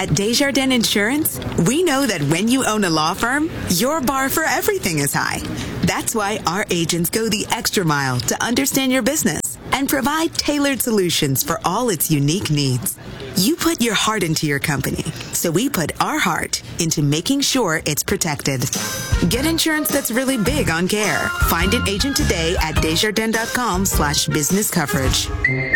At Desjardins Insurance, we know that when you own a law firm, your bar for everything is high. That's why our agents go the extra mile to understand your business and provide tailored solutions for all its unique needs. You put your heart into your company, so we put our heart into making sure it's protected. Get insurance that's really big on care. Find an agent today at Desjardins.com/business coverage.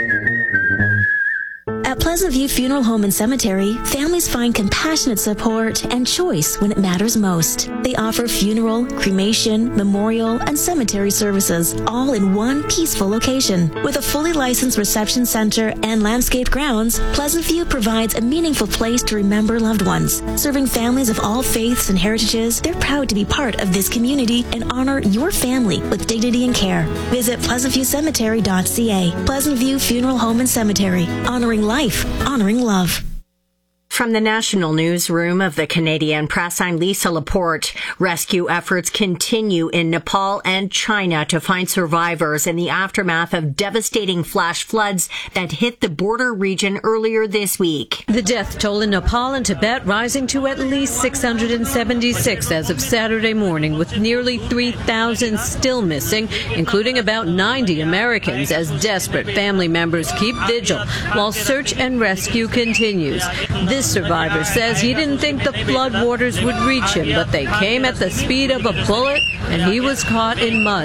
At Pleasant View Funeral Home and Cemetery, families find compassionate support and choice when it matters most. They offer funeral, cremation, memorial, and cemetery services, all in one peaceful location. With a fully licensed reception center and landscaped grounds, Pleasant View provides a meaningful place to remember loved ones. Serving families of all faiths and heritages, they're proud to be part of this community and honor your family with dignity and care. Visit pleasantviewcemetery.ca. Pleasant View Funeral Home and Cemetery, honoring life, honoring love. From the national newsroom of the Canadian Press, I'm Lisa Laporte. Rescue efforts continue in Nepal and China to find survivors in the aftermath of devastating flash floods that hit the border region earlier this week. The death toll in Nepal and Tibet rising to at least 676 as of Saturday morning, with nearly 3,000 still missing, including about 90 Americans, as desperate family members keep vigil while search and rescue continues. This survivor says he didn't think the flood waters would reach him, but they came at the speed of a bullet and he was caught in mud.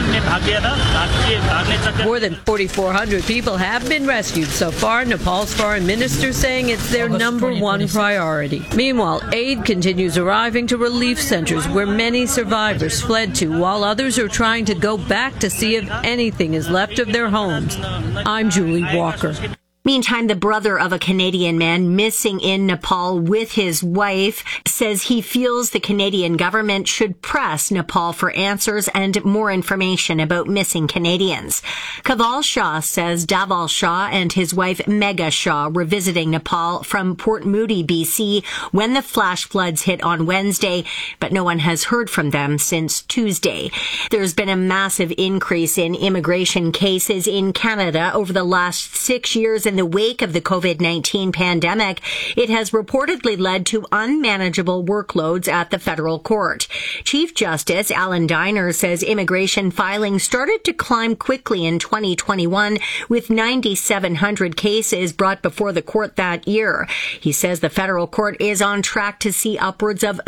More than 4,400 people have been rescued so far, Nepal's foreign minister saying it's their number one priority. Meanwhile, aid continues arriving to relief centers where many survivors fled to, while others are trying to go back to see if anything is left of their homes. I'm Julie Walker. Meantime, the brother of a Canadian man missing in Nepal with his wife says he feels the Canadian government should press Nepal for answers and more information about missing Canadians. Kaval Shah says Daval Shah and his wife Megha Shah were visiting Nepal from Port Moody, BC, when the flash floods hit on Wednesday, but no one has heard from them since Tuesday. There's been a massive increase in immigration cases in Canada over the last 6 years. In the wake of the COVID-19 pandemic, it has reportedly led to unmanageable workloads at the federal court. Chief Justice Alan Diner says immigration filings started to climb quickly in 2021, with 9,700 cases brought before the court that year. He says the federal court is on track to see upwards of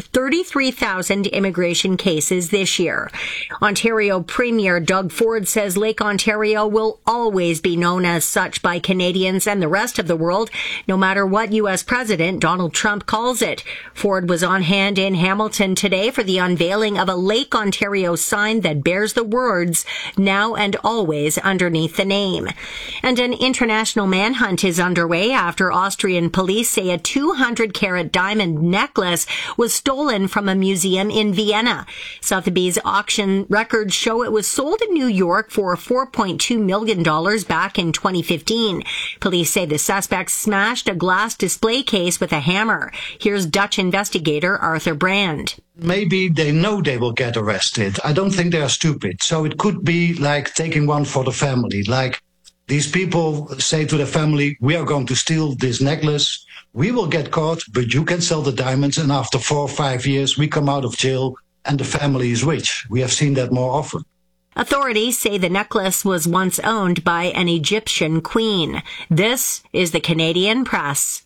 33,000 immigration cases this year. Ontario Premier Doug Ford says Lake Ontario will always be known as such by Canadians and the rest of the world, no matter what U.S. President Donald Trump calls it. Ford was on hand in Hamilton today for the unveiling of a Lake Ontario sign that bears the words, "Now and always," underneath the name. And an international manhunt is underway after Austrian police say a 200-carat diamond necklace was stolen from a museum in Vienna. Sotheby's auction records show it was sold in New York for $4.2 million back in 2015. Police say the suspect smashed a glass display case with a hammer. Here's Dutch investigator Arthur Brand. Maybe they know they will get arrested. I don't think they are stupid. So it could be like taking one for the family. Like these people say to the family, we are going to steal this necklace. We will get caught, but you can sell the diamonds. And after 4 or 5 years, we come out of jail and the family is rich. We have seen that more often. Authorities say the necklace was once owned by an Egyptian queen. This is the Canadian Press.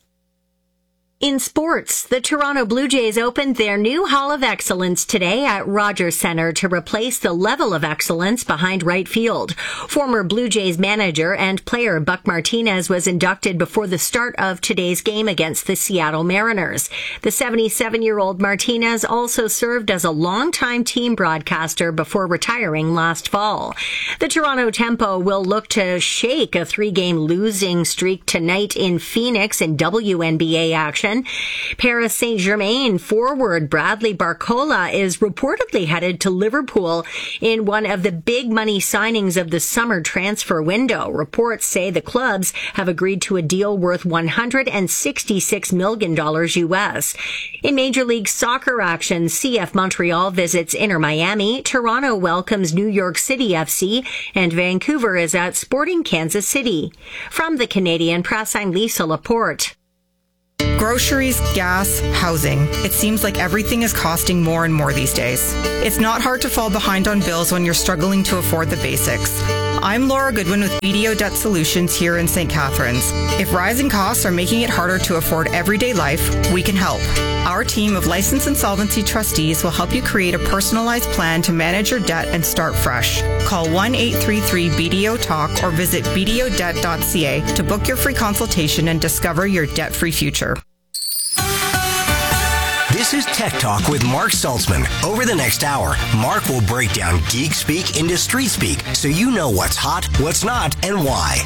In sports, the Toronto Blue Jays opened their new Hall of Excellence today at Rogers Centre to replace the level of excellence behind right field. Former Blue Jays manager and player Buck Martinez was inducted before the start of today's game against the Seattle Mariners. The 77-year-old Martinez also served as a longtime team broadcaster before retiring last fall. The Toronto Tempo will look to shake a 3-game losing streak tonight in Phoenix in WNBA action. Paris Saint-Germain forward Bradley Barcola is reportedly headed to Liverpool in one of the big money signings of the summer transfer window. Reports say the clubs have agreed to a deal worth $166 million US. In Major League Soccer action, CF Montreal visits Inter Miami, Toronto welcomes New York City FC, and Vancouver is at Sporting Kansas City. From the Canadian Press, I'm Lisa Laporte. Groceries, gas, housing. It seems like everything is costing more and more these days. It's not hard to fall behind on bills when you're struggling to afford the basics. I'm Laura Goodwin with BDO Debt Solutions here in St. Catharines. If rising costs are making it harder to afford everyday life, we can help. Our team of licensed insolvency trustees will help you create a personalized plan to manage your debt and start fresh. Call 1-833-BDO-TALK or visit bdodebt.ca to book your free consultation and discover your debt-free future. This is Tech Talk with Mark Saltzman. Over the next hour, Mark will break down geek speak into street speak so you know what's hot, what's not, and why.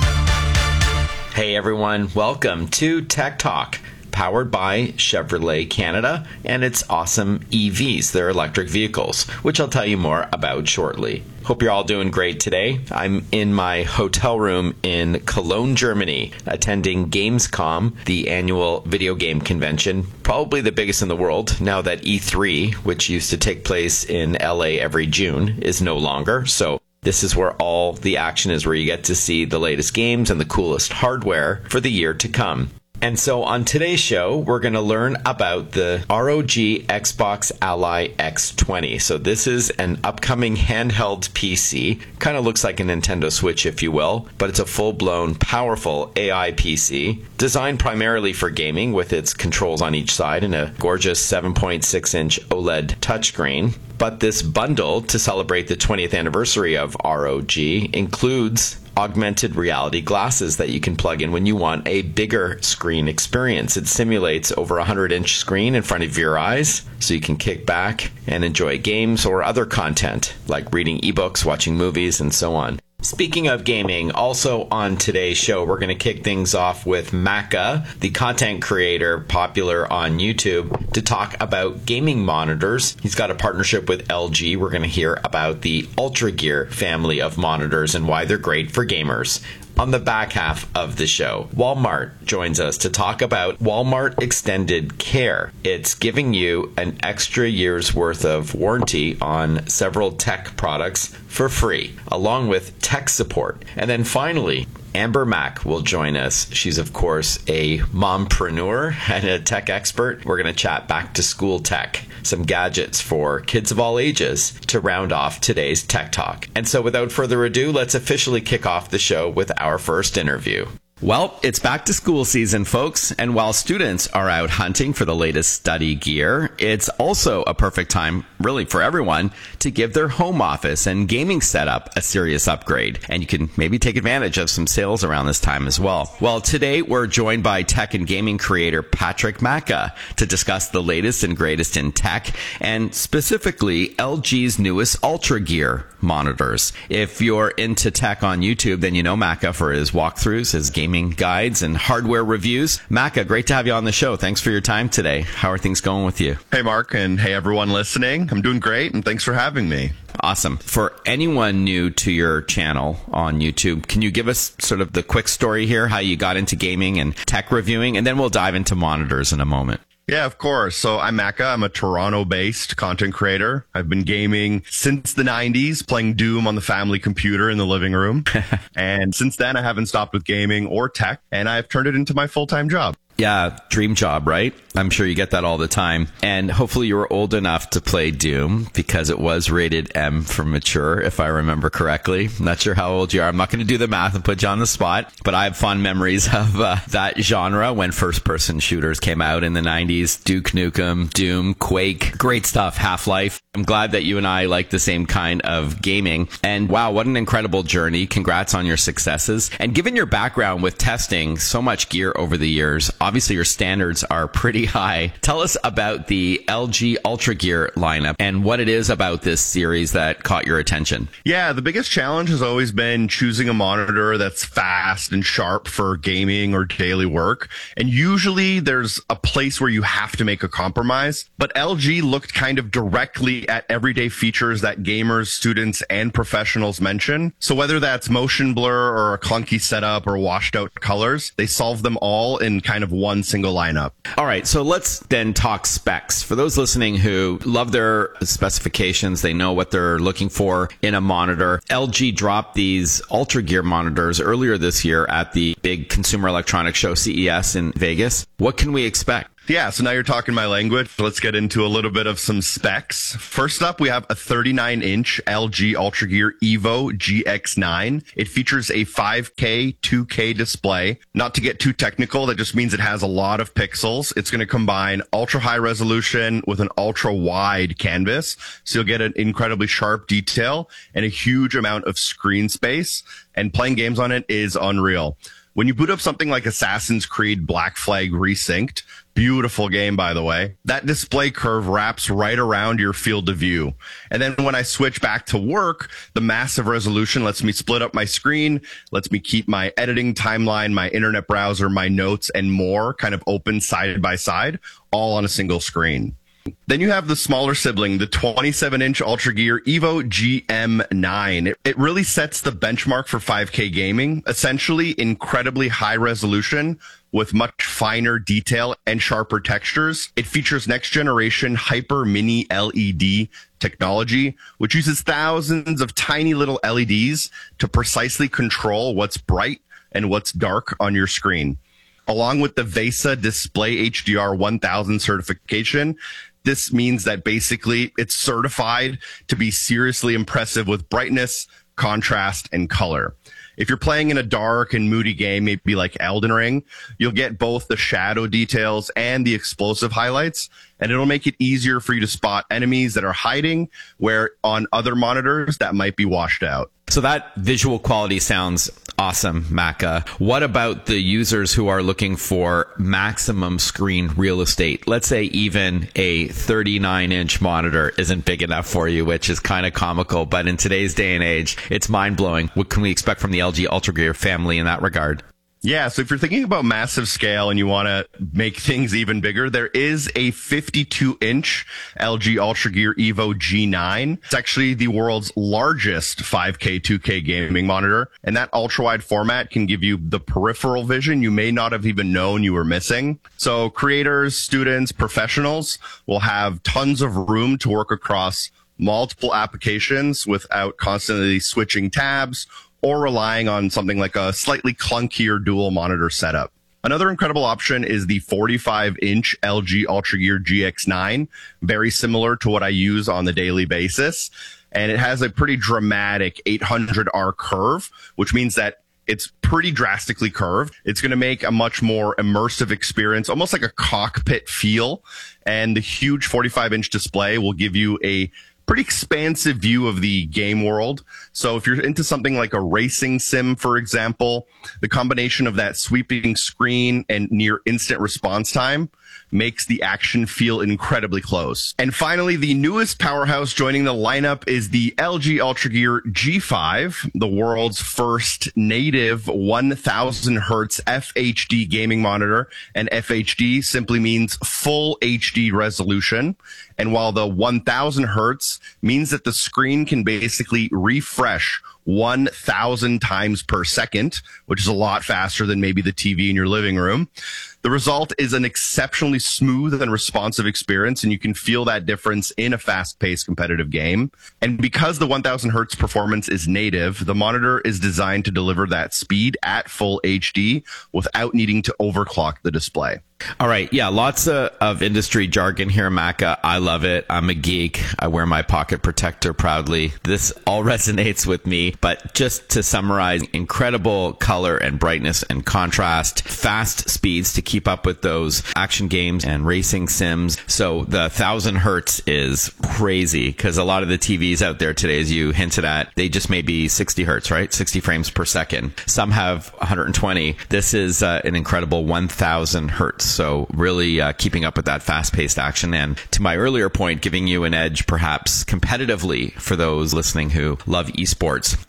Hey everyone, welcome to Tech Talk, powered by Chevrolet Canada and its awesome EVs, their electric vehicles, which I'll tell you more about shortly. Hope you're all doing great today. I'm in my hotel room in Cologne, Germany, attending Gamescom, the annual video game convention, probably the biggest in the world now that E3, which used to take place in LA every June, is no longer. So this is where all the action is, where you get to see the latest games and the coolest hardware for the year to come. And so on today's show, we're going to learn about the ROG Xbox Ally X20. So this is an upcoming handheld PC. Kind of looks like a Nintendo Switch, if you will, but it's a full-blown, powerful AI PC designed primarily for gaming with its controls on each side and a gorgeous 7.6-inch OLED touchscreen. But this bundle to celebrate the 20th anniversary of ROG includes augmented reality glasses that you can plug in when you want a bigger screen experience. It simulates over a 100-inch screen in front of your eyes, so you can kick back and enjoy games or other content like reading ebooks, watching movies, and so on. Speaking of gaming, also on today's show, we're going to kick things off with Macca, the content creator popular on YouTube, to talk about gaming monitors. He's got a partnership with LG. We're going to hear about the Ultra Gear family of monitors and why they're great for gamers. On the back half of the show, Walmart joins us to talk about Walmart Extended Care. It's giving you an extra year's worth of warranty on several tech products for free, along with tech support. And then finally, Amber Mack will join us. She's, of course, a mompreneur and a tech expert. We're going to chat back to school tech, some gadgets for kids of all ages to round off today's Tech Talk. And so without further ado, let's officially kick off the show with our first interview. Well, it's back to school season, folks, and while students are out hunting for the latest study gear, it's also a perfect time, really, for everyone to give their home office and gaming setup a serious upgrade. And you can maybe take advantage of some sales around this time as well. Well, today we're joined by tech and gaming creator Patrick Macca to discuss the latest and greatest in tech, and specifically LG's newest Ultra Gear monitors. If you're into tech on YouTube, then you know Macca for his walkthroughs, his gaming guides, and hardware reviews. Macca, great to have you on the show. Thanks for your time today. How are things going with you? Hey, Mark, and hey, everyone listening. I'm doing great, and thanks for having me. Awesome. For anyone new to your channel on YouTube, can you give us sort of the quick story here, how you got into gaming and tech reviewing, and then we'll dive into monitors in a moment. Yeah, of course. So I'm Macca. I'm a Toronto-based content creator. I've been gaming since the 90s, playing Doom on the family computer in the living room. And since then, I haven't stopped with gaming or tech, and I've turned it into my full-time job. Yeah, dream job, right? I'm sure you get that all the time. And hopefully you were old enough to play Doom because it was rated M for mature, if I remember correctly. I'm not sure how old you are. I'm not going to do the math and put you on the spot, but I have fond memories of that genre when first-person shooters came out in the 90s. Duke Nukem, Doom, Quake, great stuff, Half-Life. I'm glad that you and I like the same kind of gaming. And wow, what an incredible journey. Congrats on your successes. And given your background with testing so much gear over the years, obviously your standards are pretty high. Tell us about the LG Ultra Gear lineup and what it is about this series that caught your attention. Yeah, the biggest challenge has always been choosing a monitor that's fast and sharp for gaming or daily work. And usually there's a place where you have to make a compromise. But LG looked kind of directly at everyday features that gamers, students, and professionals mention. So whether that's motion blur or a clunky setup or washed out colors, they solve them all in kind of one single lineup. All right, so let's then talk specs. For those listening who love their specifications, they know what they're looking for in a monitor. LG dropped these UltraGear monitors earlier this year at the big consumer electronics show CES in Vegas. What can we expect? Yeah, so now you're talking my language. Let's get into a little bit of some specs. First up, we have a 39-inch LG UltraGear Evo GX9. It features a 5K 2K display. Not to get too technical, that just means it has a lot of pixels. It's going to combine ultra-high resolution with an ultra-wide canvas, so you'll get an incredibly sharp detail and a huge amount of screen space, and playing games on it is unreal. When you boot up something like Assassin's Creed Black Flag Resynced, beautiful game, by the way, that display curve wraps right around your field of view. And then when I switch back to work, the massive resolution lets me split up my screen, lets me keep my editing timeline, my internet browser, my notes, and more kind of open side by side, all on a single screen. Then you have the smaller sibling, the 27-inch UltraGear Evo GM9. It really sets the benchmark for 5K gaming, essentially incredibly high resolution with much finer detail and sharper textures. It features next generation Hyper Mini LED technology, which uses thousands of tiny little LEDs to precisely control what's bright and what's dark on your screen. Along with the VESA Display HDR 1000 certification, this means that basically it's certified to be seriously impressive with brightness, contrast, and color. If you're playing in a dark and moody game, maybe like Elden Ring, you'll get both the shadow details and the explosive highlights, and it'll make it easier for you to spot enemies that are hiding, where on other monitors that might be washed out. So that visual quality sounds awesome, Macca. What about the users who are looking for maximum screen real estate? Let's say even a 39-inch monitor isn't big enough for you, which is kind of comical, but in today's day and age, it's mind-blowing. What can we expect from the LG UltraGear family in that regard? Yeah, so if you're thinking about massive scale and you want to make things even bigger, there is a 52-inch LG UltraGear Evo G9. It's actually the world's largest 5K 2K gaming monitor, and that ultra-wide format can give you the peripheral vision you may not have even known you were missing. So creators, students, professionals will have tons of room to work across multiple applications without constantly switching tabs or relying on something like a slightly clunkier dual monitor setup. Another incredible option is the 45-inch LG UltraGear GX9, very similar to what I use on the daily basis. And it has a pretty dramatic 800R curve, which means that it's pretty drastically curved. It's going to make a much more immersive experience, almost like a cockpit feel. And the huge 45-inch display will give you a pretty expansive view of the game world. So if you're into something like a racing sim, for example, the combination of that sweeping screen and near instant response time makes the action feel incredibly close. And finally, the newest powerhouse joining the lineup is the LG UltraGear G5, the world's first native 1000 hertz FHD gaming monitor. And FHD simply means full HD resolution. And while the 1000 hertz means that the screen can basically refresh 1,000 times per second, which is a lot faster than maybe the TV in your living room, the result is an exceptionally smooth and responsive experience, and you can feel that difference in a fast-paced competitive game. And because the 1000 hertz performance is native, the monitor is designed to deliver that speed at full HD without needing to overclock the display. All right. Yeah. Lots of industry jargon here, Macca. I love it. I'm a geek. I wear my pocket protector proudly. This all resonates with me. But just to summarize, incredible color and brightness and contrast, fast speeds to keep up with those action games and racing sims. So the 1000 hertz is crazy because a lot of the TVs out there today, as you hinted at, they just may be 60 hertz, right? 60 frames per second. Some have 120. This is an incredible 1000 hertz. So really keeping up with that fast-paced action. And to my earlier point, giving you an edge perhaps competitively for those listening who love esports.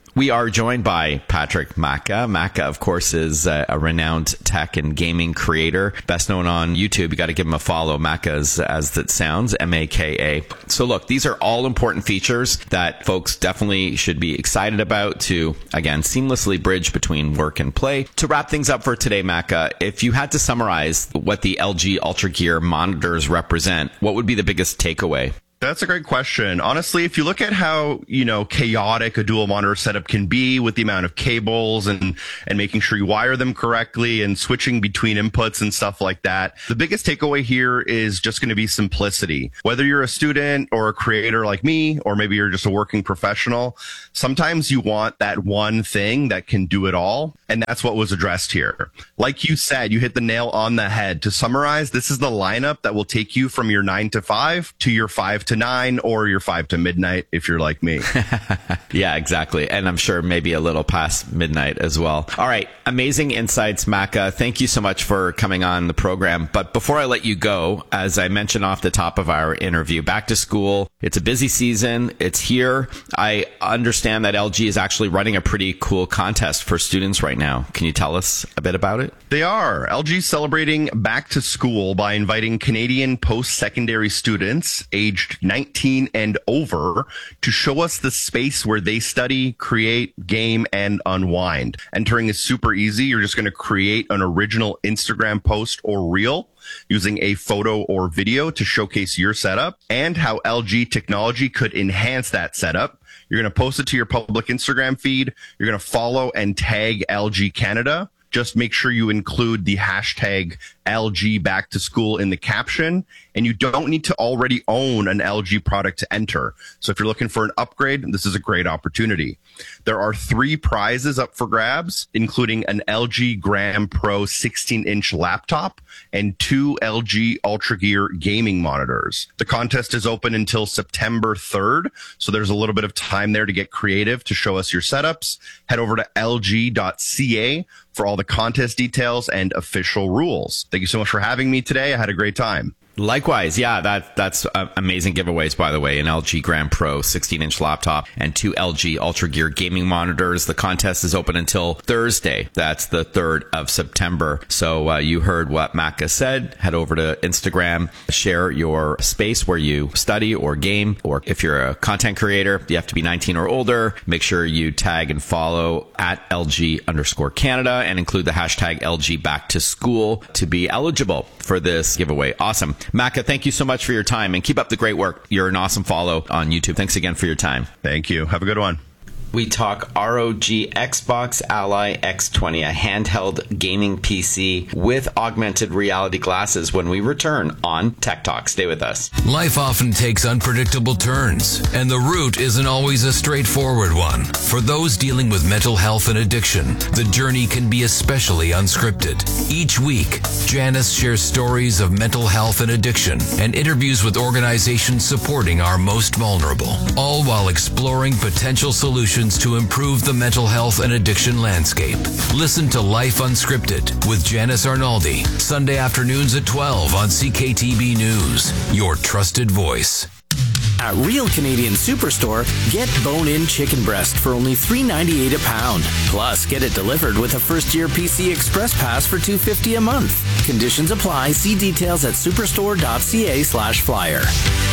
We are joined by Patrick Macca. Macca, of course, is a renowned tech and gaming creator, best known on YouTube. You got to give him a follow. Macca, as it sounds, M-A-K-A. So look, these are all important features that folks definitely should be excited about to, again, seamlessly bridge between work and play. To wrap things up for today, Macca, if you had to summarize what the LG UltraGear monitors represent, what would be the biggest takeaway? That's a great question. Honestly, if you look at how, chaotic a dual monitor setup can be with the amount of cables and making sure you wire them correctly and switching between inputs and stuff like that, the biggest takeaway here is just going to be simplicity. Whether you're a student or a creator like me, or maybe you're just a working professional, sometimes you want that one thing that can do it all. And that's what was addressed here. Like you said, you hit the nail on the head. To summarize, this is the lineup that will take you from your 9 to 5 to your 5 to 9 or your 5 to midnight if you're like me. Yeah, exactly. And I'm sure maybe a little past midnight as well. All right. Amazing insights, Macca. Thank you so much for coming on the program. But before I let you go, as I mentioned off the top of our interview, back to school, it's a busy season. It's here. I understand that LG is actually running a pretty cool contest for students right now. Can you tell us a bit about it? They are. LG's celebrating back to school by inviting Canadian post-secondary students aged 19 and over to show us the space where they study, create, game, and unwind. Entering is super easy. You're just going to create an original Instagram post or reel using a photo or video to showcase your setup and how LG technology could enhance that setup. You're going to post it to your public Instagram feed. You're going to follow and tag LG Canada. Just make sure you include the hashtag LG back to school in the caption, and you don't need to already own an LG product to enter. So if you're looking for an upgrade, this is a great opportunity. There are 3 prizes up for grabs, including an LG Gram Pro 16-inch laptop and 2 LG UltraGear gaming monitors. The contest is open until September 3rd, so there's a little bit of time there to get creative to show us your setups. Head over to lg.ca for all the contest details and official rules. Thank you so much for having me today. I had a great time. Likewise, yeah, that's amazing giveaways, by the way. An LG Gram Pro 16-inch laptop and 2 LG UltraGear gaming monitors. The contest is open until Thursday. That's the 3rd of September. So you heard what Macca said. Head over to Instagram, share your space where you study or game, or if you're a content creator, you have to be 19 or older. Make sure you tag and follow at LG_Canada and include the hashtag LG back to school to be eligible for this giveaway. Awesome. Macca, thank you so much for your time and keep up the great work. You're an awesome follow on YouTube. Thanks again for your time. Thank you. Have a good one. We talk ROG Xbox Ally X20, a handheld gaming PC with augmented reality glasses when we return on Tech Talk. Stay with us. Life often takes unpredictable turns, and the route isn't always a straightforward one. For those dealing with mental health and addiction, the journey can be especially unscripted. Each week, Janice shares stories of mental health and addiction and interviews with organizations supporting our most vulnerable, all while exploring potential solutions to improve the mental health and addiction landscape. Listen to Life Unscripted with Janice Arnaldi, Sunday afternoons at 12 on CKTB News, your trusted voice. At Real Canadian Superstore, get bone-in chicken breast for only $3.98 a pound. Plus, get it delivered with a first-year PC Express Pass for $2.50 a month. Conditions apply. See details at superstore.ca/flyer.